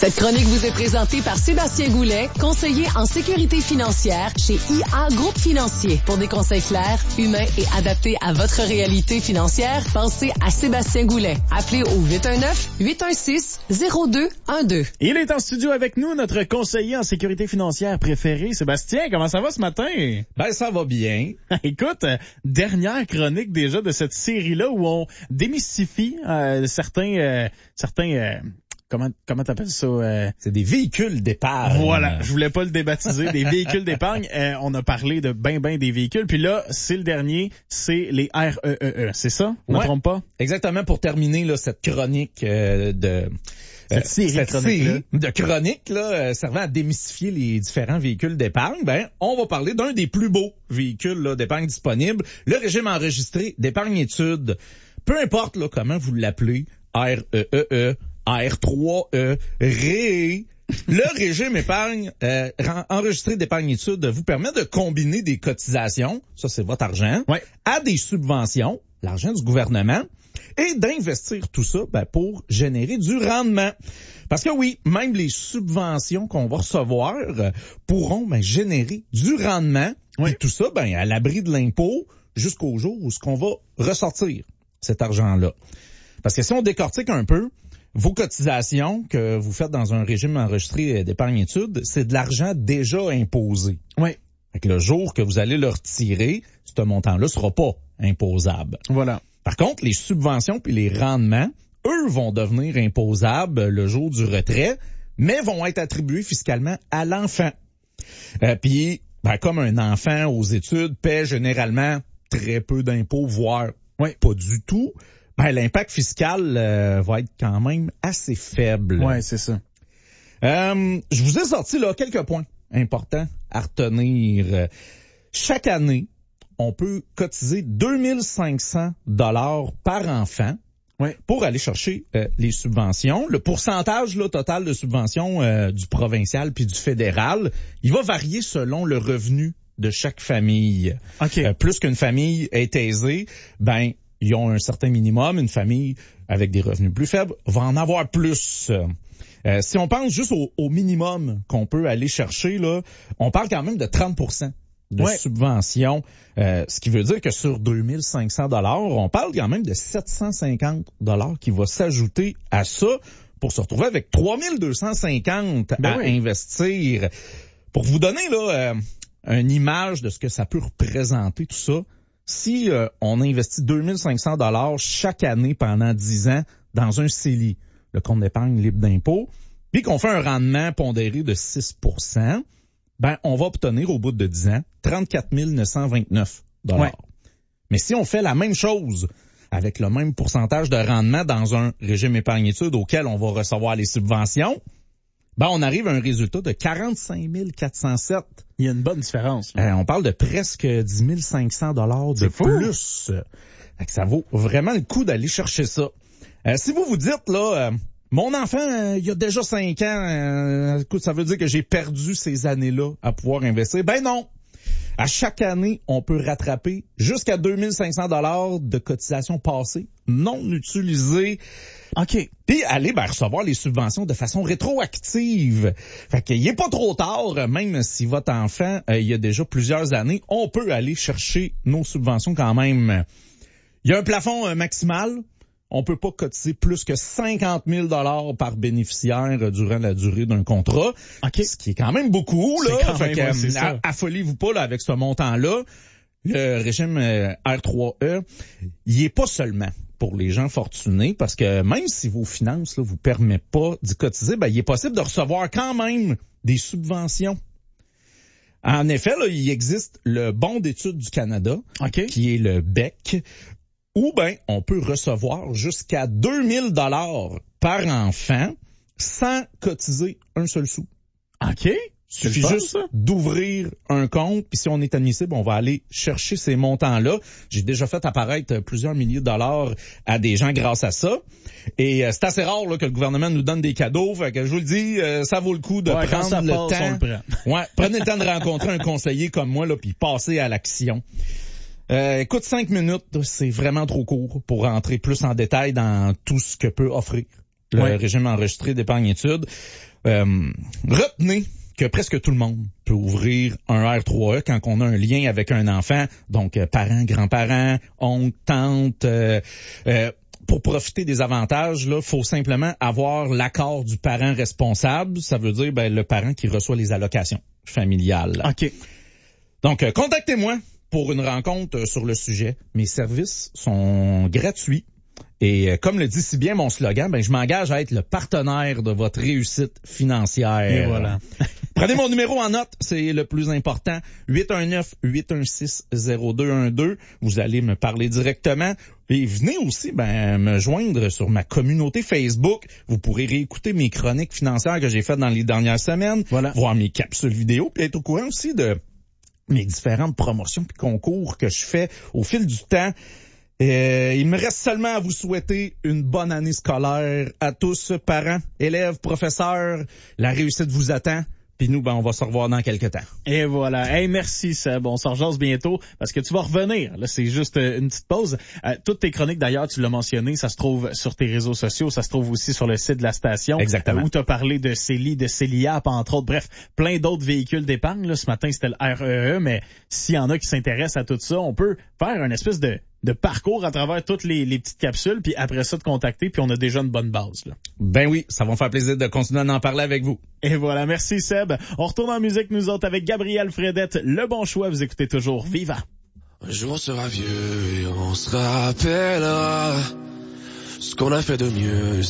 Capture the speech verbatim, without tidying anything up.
Cette chronique vous est présentée par Sébastien Goulet, conseiller en sécurité financière chez I A Groupe Financier. Pour des conseils clairs, humains et adaptés à votre réalité financière, pensez à Sébastien Goulet. Appelez au huit un neuf, huit un six, zéro deux un deux. Il est en studio avec nous, notre conseiller en sécurité financière préféré. Sébastien, comment ça va ce matin? Ben, ça va bien. Écoute, dernière chronique déjà de cette série-là où on démystifie euh, certains... Euh, certains euh, Comment comment t'appelles ça? Euh... C'est des véhicules d'épargne. Voilà, je voulais pas le débaptiser, des véhicules d'épargne. Euh, on a parlé de ben ben des véhicules, puis là, c'est le dernier, c'est les R E E E, c'est ça? Je ouais, me trompe pas? Exactement, pour terminer là cette chronique euh, de... Cette euh, série, cette chronique, série de chroniques là, euh, servant à démystifier les différents véhicules d'épargne, ben on va parler d'un des plus beaux véhicules là, d'épargne disponibles, le régime enregistré d'épargne-études. Peu importe là, comment vous l'appelez, R E E E, R trois E, R E E, le régime épargne euh, enregistré d'épargne-études vous permet de combiner des cotisations, ça c'est votre argent, ouais, à des subventions, l'argent du gouvernement, et d'investir tout ça ben, pour générer du rendement. Parce que oui, même les subventions qu'on va recevoir euh, pourront ben, générer du rendement, ouais. Et tout ça ben, à l'abri de l'impôt jusqu'au jour où ce qu'on va ressortir cet argent-là. Parce que si on décortique un peu, vos cotisations que vous faites dans un régime enregistré d'épargne-études, c'est de l'argent déjà imposé. Oui. Fait que le jour que vous allez le retirer, ce montant-là sera pas imposable. Voilà. Par contre, les subventions puis les rendements, eux, vont devenir imposables le jour du retrait, mais vont être attribués fiscalement à l'enfant. Euh, puis, ben, comme un enfant aux études paie généralement très peu d'impôts, voire oui. pas du tout, ben, l'impact fiscal euh, va être quand même assez faible. Ouais, c'est ça. Euh, je vous ai sorti là quelques points importants à retenir. Chaque année, on peut cotiser deux mille cinq cents dollars par enfant ouais. pour aller chercher euh, les subventions. Le pourcentage là, total de subventions euh, du provincial puis du fédéral, il va varier selon le revenu de chaque famille. Okay. Euh, plus qu'une famille est aisée, ben ils ont un certain minimum. Une famille avec des revenus plus faibles va en avoir plus. Euh, si on pense juste au, au minimum qu'on peut aller chercher, là, on parle quand même de trente pour cent de ouais. subvention. Euh, ce qui veut dire que sur deux mille cinq cents dollars, on parle quand même de sept cent cinquante dollars qui va s'ajouter à ça pour se retrouver avec trois mille deux cent cinquante ben à oui. investir. Pour vous donner là euh, une image de ce que ça peut représenter, tout ça, si euh, on investit deux mille cinq cents dollars chaque année pendant dix ans dans un C E L I, le compte d'épargne libre d'impôt, puis qu'on fait un rendement pondéré de six pour cent, ben on va obtenir au bout de dix ans trente-quatre mille neuf cent vingt-neuf dollars. Ouais. Mais si on fait la même chose avec le même pourcentage de rendement dans un régime épargne-études auquel on va recevoir les subventions, ben on arrive à un résultat de quarante-cinq mille quatre cent sept. Il y a une bonne différence. Euh, on parle de presque dix mille cinq cents dollars de plus. Fait que ça vaut vraiment le coup d'aller chercher ça. Euh, si vous vous dites, là, euh, mon enfant, euh, il a déjà cinq ans, euh, écoute, ça veut dire que j'ai perdu ces années-là à pouvoir investir. Ben non! À chaque année, on peut rattraper jusqu'à deux mille cinq cents dollars de cotisations passées, non utilisées. OK. Puis aller ben, recevoir les subventions de façon rétroactive. Fait qu'il est pas trop tard, même si votre enfant, euh, il y a déjà plusieurs années, on peut aller chercher nos subventions quand même. Il y a un plafond euh, maximal. On peut pas cotiser plus que cinquante mille dollars par bénéficiaire durant la durée d'un contrat. Okay. Ce qui est quand même beaucoup, là. Quand fait même, que, ouais, euh, affolez-vous pas, là, avec ce montant-là. Le régime euh, R trois E, il est pas seulement pour les gens fortunés, parce que même si vos finances, là, vous permettent pas d'y cotiser, ben, il est possible de recevoir quand même des subventions. En effet, là, il existe le Bon d'études du Canada, okay. qui est le B E C, ou ben on peut recevoir jusqu'à deux mille dollars par enfant sans cotiser un seul sou. OK. Il suffit juste ça. d'ouvrir un compte, puis si on est admissible, on va aller chercher ces montants-là. J'ai déjà fait apparaître plusieurs milliers de dollars à des gens grâce à ça. Et euh, c'est assez rare là, que le gouvernement nous donne des cadeaux. Fait que je vous le dis, euh, ça vaut le coup de ouais, prendre ça le passe, temps. On le prend. Ouais, prenez le temps de rencontrer un conseiller comme moi, là, puis passer à l'action. Euh, écoute, cinq minutes, c'est vraiment trop court pour rentrer plus en détail dans tout ce que peut offrir le ouais. régime enregistré d'épargne-études. Euh, retenez que presque tout le monde peut ouvrir un R trois E quand on a un lien avec un enfant, donc euh, parents, grands-parents, oncles, tantes. Euh, euh, pour profiter des avantages, là, faut simplement avoir l'accord du parent responsable. Ça veut dire ben, le parent qui reçoit les allocations familiales. OK. Donc, euh, contactez-moi pour une rencontre sur le sujet. Mes services sont gratuits. Et euh, comme le dit si bien mon slogan, ben je m'engage à être le partenaire de votre réussite financière. Et voilà. Prenez mon numéro en note, c'est le plus important. huit un neuf, huit un six, zéro deux un deux. Vous allez me parler directement. Et venez aussi ben me joindre sur ma communauté Facebook. Vous pourrez réécouter mes chroniques financières que j'ai faites dans les dernières semaines. Voilà. Voir mes capsules vidéo. Puis être au courant aussi de mes différentes promotions puis concours que je fais au fil du temps. Euh, il me reste seulement à vous souhaiter une bonne année scolaire à tous, parents, élèves, professeurs. La réussite vous attend. Puis nous, ben, on va se revoir dans quelques temps. Et voilà. Hey, merci Seb. On s'en rejase bientôt parce que tu vas revenir. Là, c'est juste une petite pause. Euh, toutes tes chroniques, d'ailleurs, tu l'as mentionné, ça se trouve sur tes réseaux sociaux, ça se trouve aussi sur le site de la station. Exactement. Euh, où tu as parlé de Célie, de Céliap, entre autres. Bref, plein d'autres véhicules d'épargne. Là, ce matin, c'était le R E E, mais s'il y en a qui s'intéressent à tout ça, on peut faire une espèce de de parcours à travers toutes les, les petites capsules, puis après ça, de contacter, puis on a déjà une bonne base. Là. Ben oui, ça va me faire plaisir de continuer à en parler avec vous. Et voilà, merci Seb. On retourne en musique, nous autres, avec Gabriel Fredette. Le bon choix, vous écoutez toujours Viva. Un jour on sera vieux et on se rappellera ce qu'on a fait de mieux.